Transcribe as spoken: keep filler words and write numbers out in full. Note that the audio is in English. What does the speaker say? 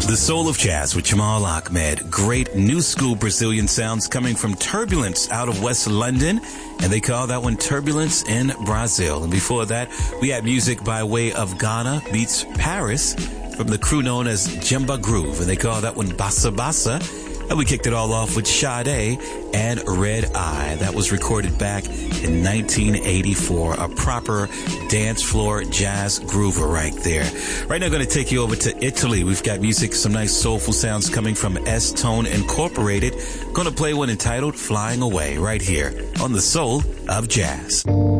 The Soul of Jazz with Jamal Ahmed. Great new school Brazilian sounds coming from Turbulence out of West London. And they call that one Turbulence in Brazil. And before that, we had music by way of Ghana meets Paris from the crew known as Jemba Groove. And they call that one Bassa Bassa. And we kicked it all off with Sade and Red Eye. That was recorded back in nineteen eighty-four. A proper dance floor jazz groover right there. Right now, I'm going to take you over to Italy. We've got music, some nice soulful sounds coming from S-Tone Incorporated. Going to play one entitled Flying Away right here on The Soul of Jazz.